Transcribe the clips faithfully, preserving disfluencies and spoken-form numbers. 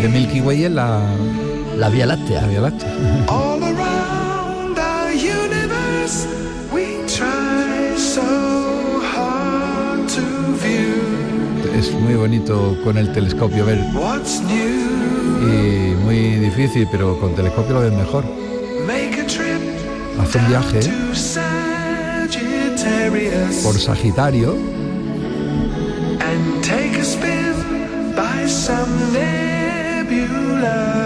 de Milky Way es la... La Vía Láctea. La Vía Láctea. All around our universe, we try so hard to view. Es muy bonito con el telescopio ver. What's new? Y muy difícil, pero con telescopio lo ves mejor. Make a trip Hace un viaje to Sagittarius por Sagitario and take a spin by some nebula.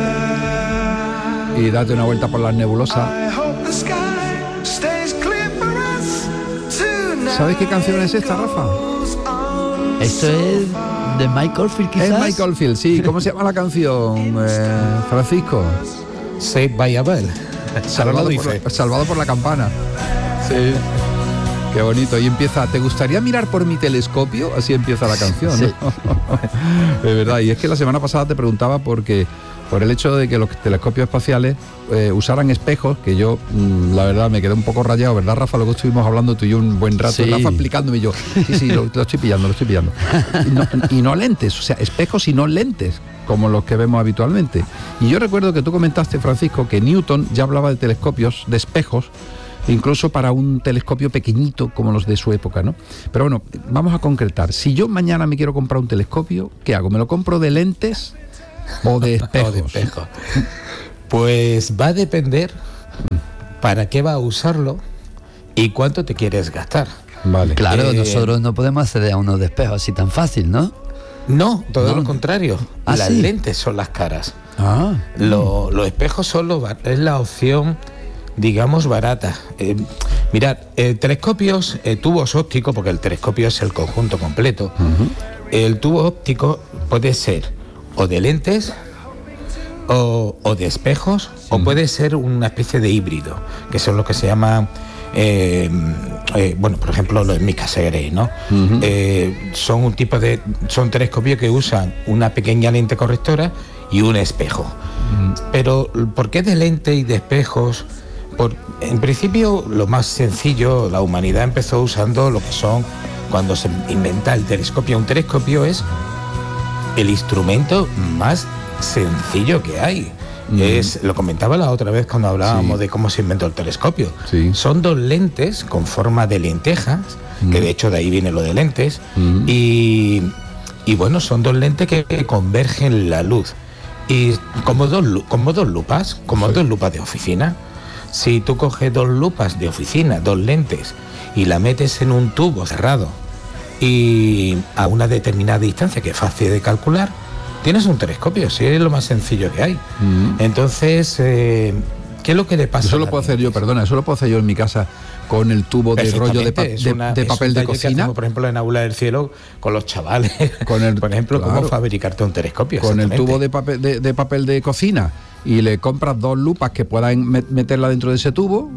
y date una vuelta por las nebulosas. I hope the sky stays clear for us tonight. ¿Sabes qué canción es esta, Rafa? Esto es de Mike Oldfield, quizás. Es Mike Oldfield, sí. ¿Cómo se llama la canción, eh, Francisco? Saved by a Bell. Salvado por, la, salvado por la campana. Sí. Qué bonito. Y empieza, ¿te gustaría mirar por mi telescopio? Así empieza la canción, Sí. ¿no? De verdad. Y es que la semana pasada te preguntaba porque por el hecho de que los telescopios espaciales eh, usaran espejos, que yo, mmm, la verdad, me quedé un poco rayado, ¿verdad, Rafa? Luego estuvimos hablando tú y yo un buen rato, Sí. Rafa explicándome y yo, sí, sí, lo, lo estoy pillando, lo estoy pillando. Y no, y no lentes, o sea, espejos y no lentes, como los que vemos habitualmente. Y yo recuerdo que tú comentaste, Francisco, que Newton ya hablaba de telescopios, de espejos, incluso para un telescopio pequeñito como los de su época, ¿no? Pero bueno, vamos a concretar. Si yo mañana me quiero comprar un telescopio, ¿qué hago? ¿Me lo compro de lentes o de espejos? O de espejo. Pues va a depender para qué va a usarlo y cuánto te quieres gastar. Vale. Claro, Eh, nosotros no podemos acceder a unos de espejo así tan fácil, ¿no? No, todo No. lo contrario. ¿Ah, Las sí? lentes son las caras. Ah, Lo- los espejos son los bar- es la opción, digamos, barata. Eh, mirad, eh, telescopios, eh, tubos ópticos, porque el telescopio es el conjunto completo. El tubo óptico puede ser o de lentes o, o de espejos, o puede ser una especie de híbrido, que son lo que se llama, eh, eh, bueno, por ejemplo, los Mikasa Grey, ¿no? Eh, son un tipo de, son telescopios que usan una pequeña lente correctora y un espejo. Pero ¿por qué de lente y de espejos? Por, en principio, lo más sencillo, la humanidad empezó usando lo que son, cuando se inventa el telescopio. Un telescopio es el instrumento más sencillo que hay. Mm. Es, lo comentaba la otra vez cuando hablábamos Sí. de cómo se inventó el telescopio. Sí. Son dos lentes con forma de lentejas, Mm. que de hecho de ahí viene lo de lentes, Mm. y, y bueno, son dos lentes que, que convergen la luz. Y como dos, lu- como dos lupas, como Sí. dos lupas de oficina. Si tú coges dos lupas de oficina, dos lentes, y la metes en un tubo cerrado y a una determinada distancia que es fácil de calcular, tienes un telescopio, sí, es lo más sencillo que hay. Mm. Entonces, eh, ¿qué es lo que le pasa? Eso a lo las puedo hacer yo, lentes? perdona, eso lo puedo hacer yo en mi casa con el tubo de rollo de, pa- Perfectamente, es de- una- de es un papel de taller que cocina. hacemos, por ejemplo, en Aula del Cielo con los chavales. Con el- por ejemplo, claro. cómo fabricarte un telescopio. Con el exactamente. tubo de papel de, de papel de cocina y le compras dos lupas que puedan met- meterla dentro de ese tubo.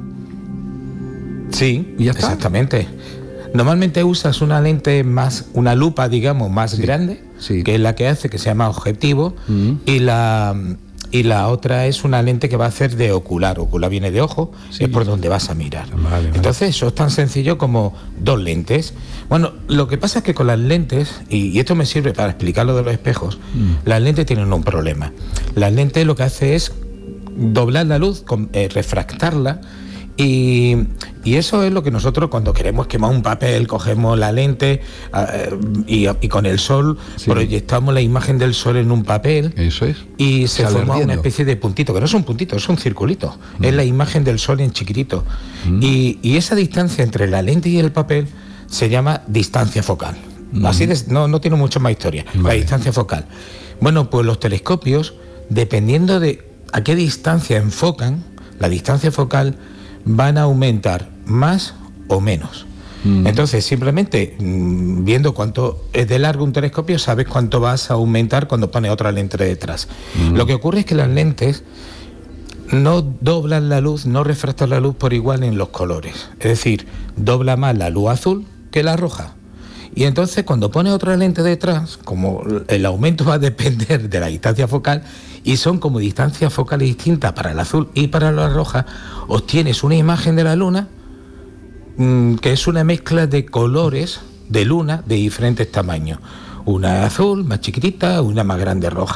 Sí, ¿Y ya está? exactamente. Normalmente usas una lente más, una lupa, digamos, más Sí, grande, sí. que es la que hace, que se llama objetivo, Mm. y la y la otra es una lente que va a hacer de ocular. Ocular viene de ojo, Sí. es por donde vas a mirar. Vale, vale. Entonces, eso es tan sencillo como dos lentes. Bueno, lo que pasa es que con las lentes, y, y esto me sirve para explicar lo de los espejos, Mm. las lentes tienen un problema. Las lentes lo que hace es doblar la luz, con- eh, refractarla, y, y eso es lo que nosotros cuando queremos quemar un papel, cogemos la lente ah, eh, y, y con el sol Sí. proyectamos la imagen del sol en un papel Eso es. y se Sale forma ardiendo. una especie de puntito, que no es un puntito, es un circulito. Mm. Es la imagen del sol en chiquitito. Y, y esa distancia entre la lente y el papel se llama distancia focal. Mm. Así de- no, no tiene mucho más historia. La Vale. distancia focal. Bueno, pues los telescopios, dependiendo de a qué distancia enfocan, la distancia focal van a aumentar más o menos. Mm. Entonces, simplemente mm, viendo cuánto es de largo un telescopio, sabes cuánto vas a aumentar cuando pones otra lente detrás. Lo que ocurre es que las lentes no doblan la luz, no refractan la luz por igual en los colores. Es decir, dobla más la luz azul que la roja. Y entonces cuando pones otra lente detrás, como el aumento va a depender de la distancia focal, y son como distancias focales distintas para el azul y para la roja, obtienes una imagen de la luna mm, que es una mezcla de colores de luna de diferentes tamaños. Una azul, más chiquitita, una más grande roja.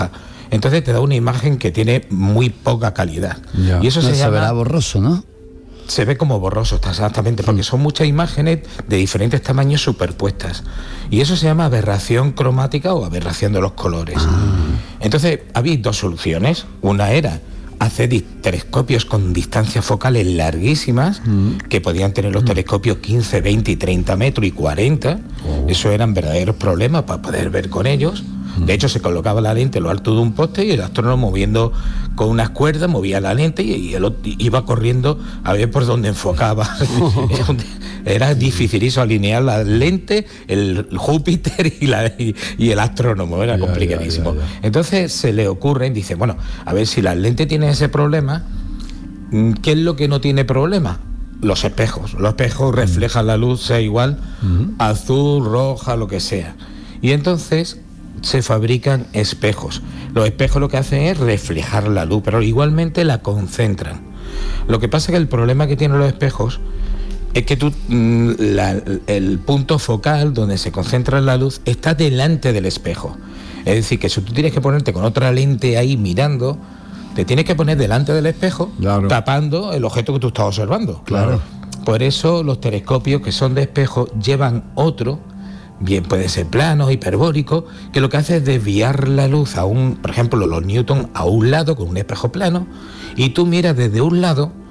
Entonces te da una imagen que tiene muy poca calidad. Ya. Y eso No, se, se llama... verá borroso, ¿no? Se ve como borroso, está exactamente, porque son muchas imágenes de diferentes tamaños superpuestas. Y eso se llama aberración cromática o aberración de los colores. Ah. Entonces, había dos soluciones. Una era hacer dis- telescopios con distancias focales larguísimas, Mm. que podían tener los telescopios quince, veinte y treinta metros y cuarenta. Oh. Eso eran verdaderos problemas para poder ver con ellos. De hecho, se colocaba la lente en lo alto de un poste y el astrónomo, moviendo con unas cuerdas, movía la lente y, y el ot- iba corriendo a ver por dónde enfocaba. Era dificilísimo alinear la lente, el Júpiter y, la, y, y el astrónomo, era Ya, complicadísimo. ya, ya, ya. Entonces se le ocurre, dice, bueno, a ver si la lente tiene ese problema, ¿qué es lo que no tiene problema? Los espejos. Los espejos reflejan la luz, sea igual, azul, roja, lo que sea. Y entonces se fabrican espejos. Los espejos lo que hacen es reflejar la luz, pero igualmente la concentran. Lo que pasa es que el problema que tienen los espejos es que tú, mm, la- el punto focal donde se concentra la luz está delante del espejo. Es decir, que si tú tienes que ponerte con otra lente ahí mirando, te tienes que poner delante del espejo, Claro. tapando el objeto que tú estás observando. Claro. Por eso los telescopios que son de espejo llevan otro, bien puede ser plano, hiperbólico, que lo que hace es desviar la luz a un, por ejemplo, los Newton a un lado con un espejo plano, y tú miras desde un lado